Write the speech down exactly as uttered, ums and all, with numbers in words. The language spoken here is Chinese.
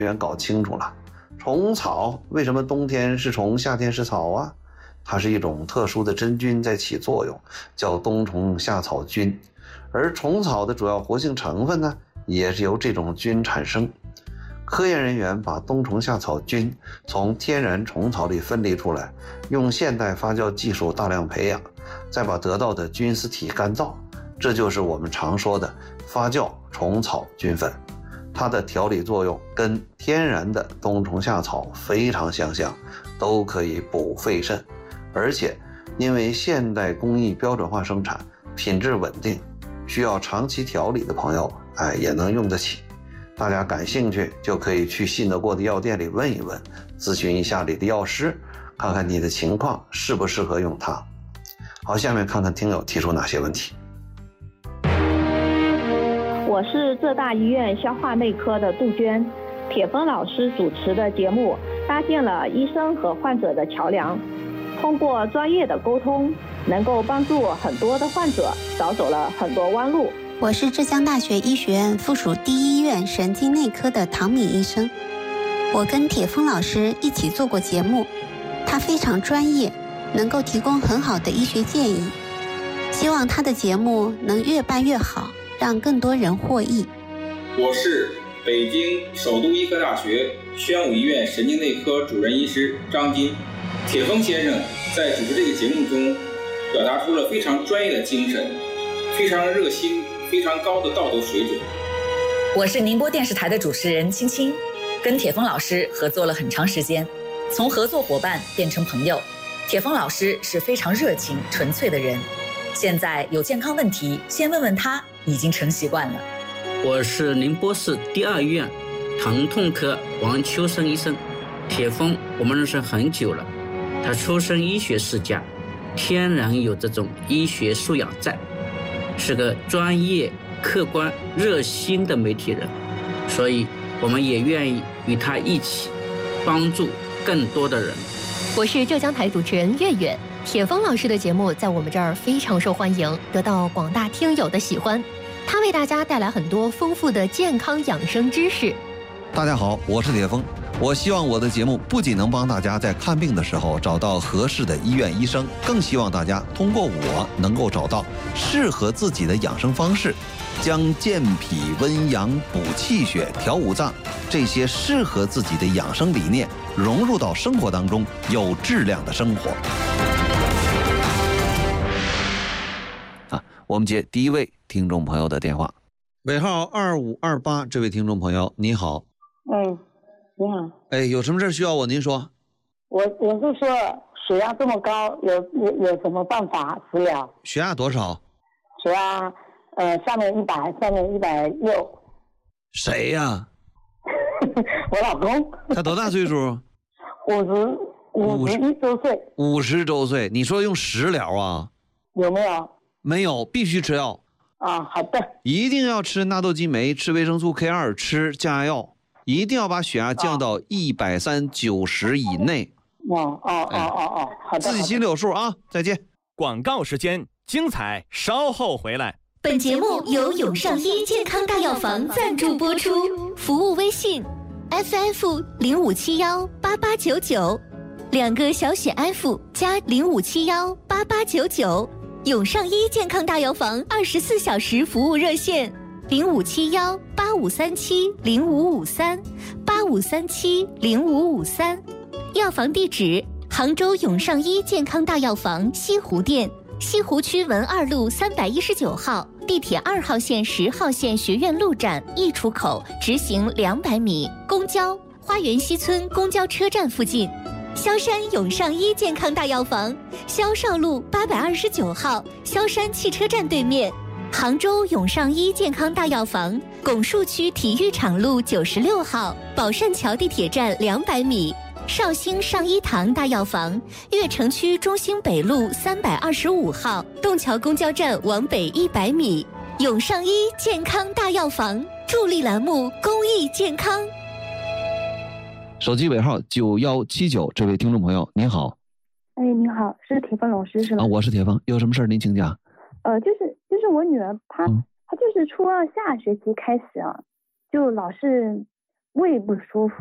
员搞清楚了，虫草为什么冬天是虫，夏天是草啊？它是一种特殊的真菌在起作用，叫冬虫夏草菌。而虫草的主要活性成分呢，也是由这种菌产生。科研人员把冬虫夏草菌从天然虫草里分离出来，用现代发酵技术大量培养，再把得到的菌丝体干燥，这就是我们常说的发酵虫草菌粉。它的调理作用跟天然的冬虫夏草非常相像，都可以补肺肾，而且因为现代工艺标准化生产，品质稳定，需要长期调理的朋友，哎，也能用得起。大家感兴趣就可以去信得过的药店里问一问，咨询一下你的药师，看看你的情况适不适合用它。好，下面看看听友提出哪些问题。 我是浙大医院消化内科的杜鹃，铁峰老师主持的节目搭建了医生和患者的桥梁，通过专业的沟通，能够帮助很多的患者少走了很多弯路。 我是浙江大学医学院附属第一医院神经内科的唐敏医生，我跟铁峰老师一起做过节目，他非常专业，能够提供很好的医学建议，希望他的节目能越办越好，让更多人获益。 我是北京首都医科大学宣武医院神经内科主任医师张金。铁峰先生在主持这个节目中表达出了非常专业的精神，非常热心，非常高的道德水准。 我是宁波电视台的主持人青青，跟铁峰老师合作了很长时间，从合作伙伴变成朋友。铁峰老师是非常热情纯粹的人，现在有健康问题先问问他已经成习惯了。 我是宁波市第二医院疼痛科王秋生医生，铁峰我们认识很久了，他出身医学世家，天然有这种医学素养在，是个专业、客观、热心的媒体人，所以我们也愿意与他一起帮助更多的人。 我是浙江台主持人月月，铁峰老师的节目在我们这儿非常受欢迎，得到广大听友的喜欢。他为大家带来很多丰富的健康养生知识。 大家好，我是铁峰。我希望我的节目不仅能帮大家在看病的时候找到合适的医院医生，更希望大家通过我能够找到适合自己的养生方式，将健脾温阳、补气血、调五脏这些适合自己的养生理念融入到生活当中，有质量的生活。啊，我们接第一位听众朋友的电话，尾号二五二八，这位听众朋友你好。 嗯，你好。 哎，有什么事需要我您说？ 我我是说血压这么高，有有有什么办法治疗？ 血压多少？ 血压呃上面一百，下面一百六。 谁呀？ 我老公。 他多大岁数？ 五十五十一周岁。 五十周岁，你说用食疗啊？ 有没有？ 没有，必须吃药。 啊，好的。 一定要吃纳豆激酶，吃维生素 K 二，吃降压药，一定要把血压降到一百三九十以内。 哦哦哦哦哦，好的。 自己心里有数啊！再见。 广告时间，精彩稍后回来。 本节目由永上医健康大药房赞助播出，服务微信 F F 零五七幺八八九九，两个小写 F 加零五七幺八八九九。永上医健康大药房二十四小时服务热线零五七幺八五三七零五五三八五三七零五五三，药房地址杭州永上医健康大药房西湖店，西湖区文二路三百一十九号，地铁二号线、十号线学院路站 E 出口直行两百米，公交花园西村公交车站附近。萧山永上医健康大药房，萧少路八百二十九号，萧山汽车站对面。杭州永上医健康大药房，拱墅区体育场路九十六号，宝善桥地铁站两百米。绍兴上医堂大药房，悦城区中兴北路三百二十五号，洞桥公交站往北一百米。永上医健康大药房，助力栏目公益健康。 手机尾号九一七九，这位听众朋友您好。 哎，你好，是铁峰老师是吗？ 啊，我是铁峰，有什么事您请讲。 呃，就是就是我女儿她、嗯、她就是初二下学期开始啊，就老是胃不舒服。